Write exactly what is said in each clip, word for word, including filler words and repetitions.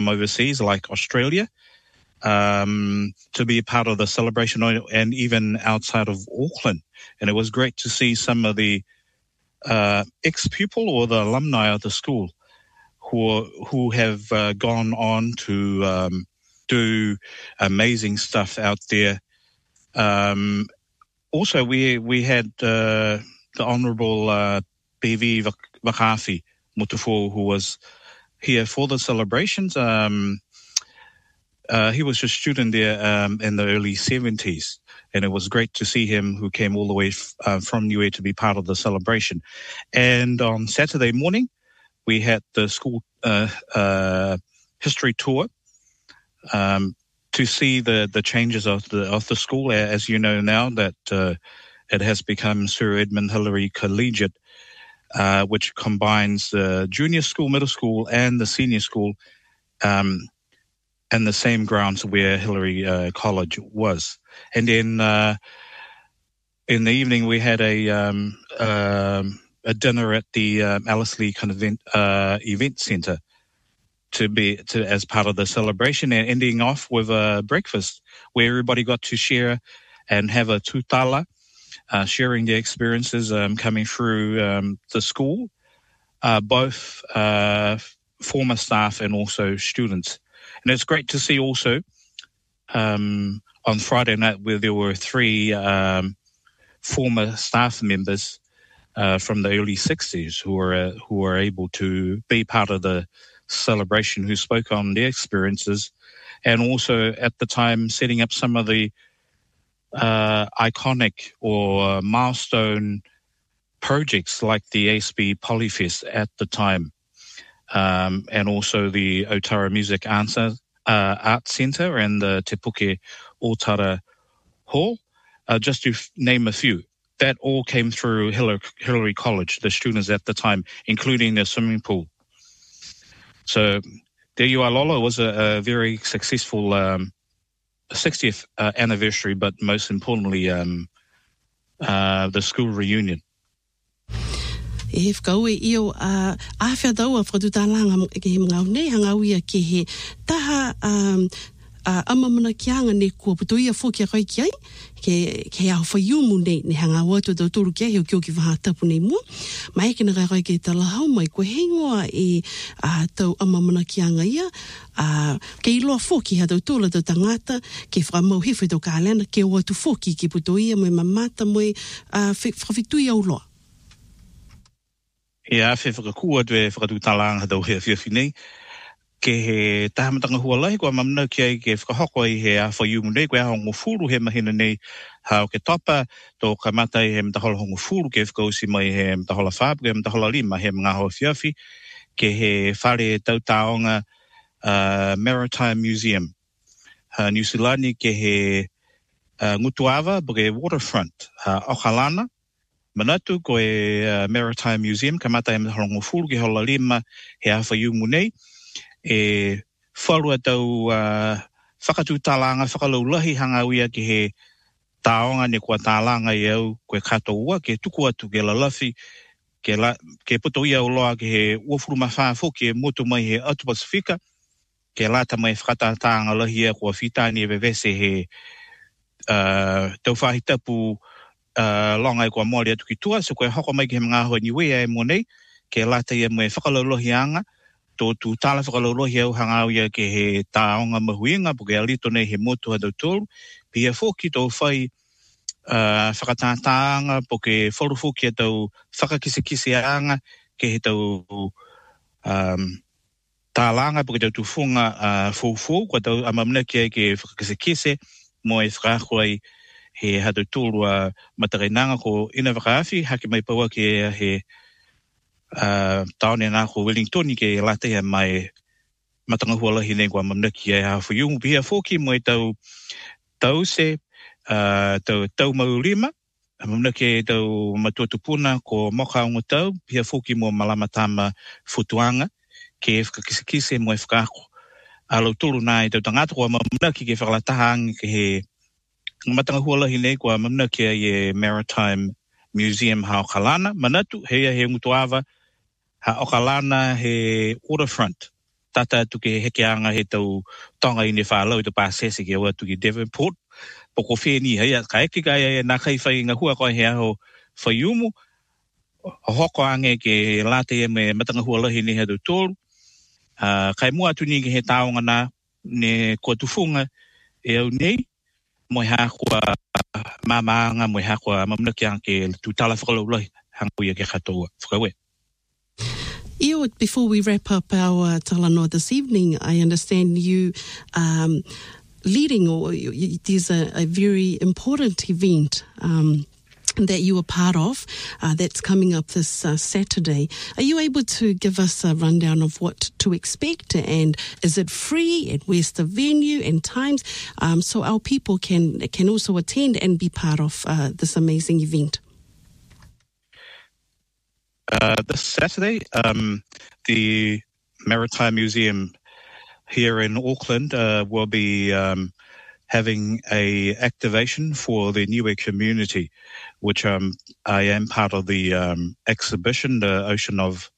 overseas, like Australia, um, to be part of the celebration, and even outside of Auckland. And it was great to see some of the uh, ex-pupil or the alumni of the school who who have uh, gone on to um, do amazing stuff out there. Um, also, we we had uh, the Honourable uh, B V Wakafi Mutafo, who was here for the celebrations. Um, uh, he was a student there um, in the early seventies, and it was great to see him, who came all the way f- uh, from Niue to be part of the celebration. And on Saturday morning, we had the school uh, uh, history tour um, to see the, the changes of the of the school. As you know now, that uh, it has become Sir Edmund Hillary Collegiate, uh, which combines the junior school, middle school, and the senior school, um, and the same grounds where Hillary uh, College was. And then uh, in the evening, we had a um, um, a dinner at the um, Alice Lee Convent uh, Event Centre to be to as part of the celebration, and ending off with a breakfast where everybody got to share and have a tutala, uh, sharing their experiences um, coming through um, the school, uh, both uh, former staff and also students. And it's great to see also um, on Friday night where there were three um, former staff members uh, from the early sixties who were uh, who were able to be part of the celebration, who spoke on their experiences, and also at the time setting up some of the uh, iconic or milestone projects like the A S B Polyfest at the time, um, and also the Otara Music Answer, uh, Art Centre and the Te Puke Otara Hall, uh, just to f- name a few. That all came through Hillary, Hillary College, the students at the time, including the swimming pool. So Te Iwalolo was a, a very successful um, sixtieth uh, anniversary, but most importantly, um, uh, the school reunion. E whakau e io a awhia tau a whakatutālanga ke he mga nei hangau ia ke he taha um, uh, amamana kianga ne kua putuia whoki a kai ki ai ke, ke au whaiumu nei ne hanga watu tau turu kia heo kio ki waha tapu nei mua mai ke na kai kai ke tala hau mai kua hengoa e uh, tau amamana kianga ia uh, ke iloa whoki ha tau tūla tau tangata ke whamau hewhi tau kālena ke watu whoki ke putuia moe mamata moe uh, whawhitui au loa. Ia, fe whakakua tue whakatutālanga tau hea whiawhi nei. Ke he tahamatanga hua lai, kua mamana ki ai ke whakahoko i he a whaiumu nei, kua hongo furu he mahina nei hao ke topa, tō ka mata i he mtahola hongo furu, ke whakausi mai he mtahola whāpu, ke mtahola lima, he mga hoa whiawhi, ke he whare tau taonga uh, Maritime Museum. Uh, New Zealand ke he uh, Ngutuava, po ke waterfront, uh, Okalana, Manatu ko e uh, Maritime Museum, ka mata e mtahola furu, ke hola lima, he a whaiumu nei, e wharua tau uh, whakatūtālanga, whakalaulahi hangawia ki he taonga ne kua tālanga i au koe katoa, ke tuku atu ke lalafi, ke, la, ke puto ia uloa ke he uafuru mawhāwho, ke motu mai he atu Pasifika, ke lata mai whakatātanga lahi e kua whitani e vevese he uh, tau whahi tapu uh, longa e kua mori atu ki tua, so koe hoko mai ki he mga hoa niwea e monei, ke lata ia mai whakalaulahi anga, tō tū tāla whakalaulohi au hangau ia ke he tāonga mahuinga, po ke alito nei he motu hadau tōru, pia whoki tō whai uh, whakatātāanga, po ke wharu whoki a tau whakakisekise anga, ke he tau um, tālanga, po ke tau tūwhunga uh, whou-whou, kua tau amamna ki ai ke whakakisekise, mo e whakakoai he hadau tōru a matarainanga ko ina whakaafi, hake mai paua ke he Uh, taone nā ko Wellington i ke latea mai matanga hualahi nei kua mamnaki ai hawhi yungu pia whoki mo e tau tau se uh, tau, tau maurima mamnaki e tau matuatupuna ko moka unga tau pia whoki mo malamatama futuanga ke e whakakisekise mo e whakako alau tulu nā e tau tangata kua mamnaki ke whakalatahangi ke he matanga hualahi nei kua mamnaki ai e Maritime Museum hao Kalana manatu hea he ngutuava ha Okalana he waterfront tata tu ke heke anga he tau tonga i ne whālau i te pāsese ke awa tu ki Devonport. Poko whēni hei, ka eke kai e nā kai whai ngā hua koe he aho whaiumu. Hoko ange ke late e me matanga hua lahi ne he tu tōru. Uh, kai mua atu ni ke he taonga nā ne kua tufunga e au nei. Moi ha kua mamaanga, moi ha kua mamunaki anke tu tala whakalau lahi hangu ia ke katoa. Whakawe. Io, before we wrap up our uh, talanoa this evening, I understand you um, leading, or you, there's a, a very important event um, that you are part of uh, that's coming up this uh, Saturday. Are you able to give us a rundown of what to expect, and is it free, and where's the venue and times, um, so our people can can also attend and be part of uh, this amazing event? Uh, this Saturday, um, the Maritime Museum here in Auckland uh, will be um, having a activation for the Niue community, which um, I am part of the um, exhibition, the Ocean of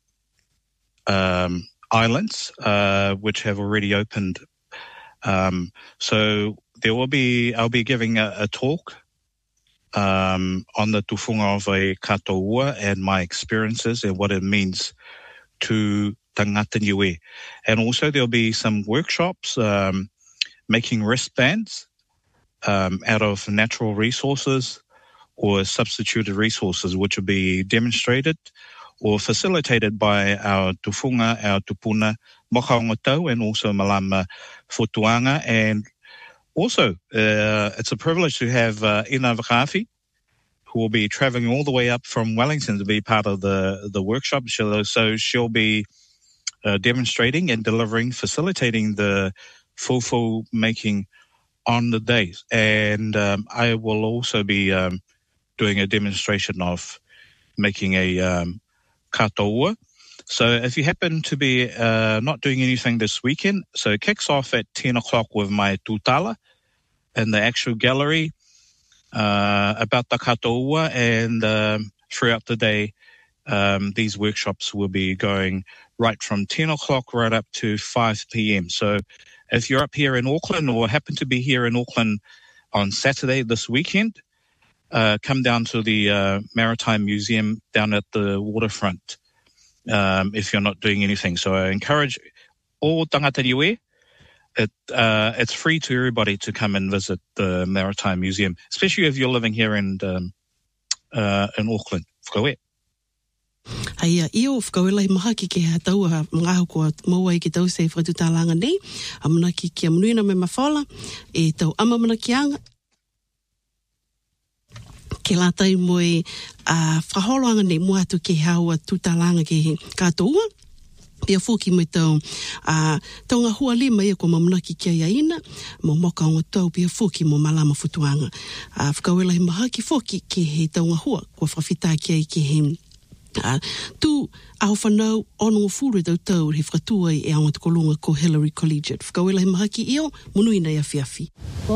um, Islands, uh, which have already opened. Um, so there will be, I'll be giving a, a talk Um, on the tufunga of a katoa and my experiences and what it means to tangata niue. And also there'll be some workshops um, making wristbands um, out of natural resources or substituted resources, which will be demonstrated or facilitated by our tufunga, our tupuna, mokaongatau, and also Malama Fotuanga. And also, uh, it's a privilege to have uh, Ina Vakafi, who will be travelling all the way up from Wellington to be part of the, the workshop. She'll, so she'll be uh, demonstrating and delivering, facilitating the fufu making on the day. And um, I will also be um, doing a demonstration of making a um, katoa. So if you happen to be uh, not doing anything this weekend, so it kicks off at ten o'clock with my tutala in the actual gallery uh, about the katoa, and um, throughout the day, um, these workshops will be going right from ten o'clock right up to five p.m. So if you're up here in Auckland or happen to be here in Auckland on Saturday this weekend, uh, come down to the uh, Maritime Museum down at the waterfront um, if you're not doing anything. So I encourage all tangata niue. It, uh, it's free to everybody to come and visit the Maritime Museum, especially if you're living here in um, uh, in Auckland. Whakawe. Ai a io whakawela i maha ki ke ha tau a ngaho kua maua i ki tau se whakatutālanga nei, a mana ki kia manuina me mawhala, e tau ama mana ki anga. Ke la tai moe a whaholoanga nei mua atu ke haua tutālanga ke he katoa. Pia fōki mai tau, uh, tau ngā hua lima ia ko mamanaki kia iaina, mo moka o tau pia fōki mo Malama Fotuanga. Uh, whakawela hi maha ki fōki ke he tau ngā hua, kua whawhita kia i ke he uh, tū au whanau ono o fūre tau tau he whakatua i e aonga tukolonga ko Hillary Collegiate. Whakawela hi maha ki io, munuina ia whiawhi.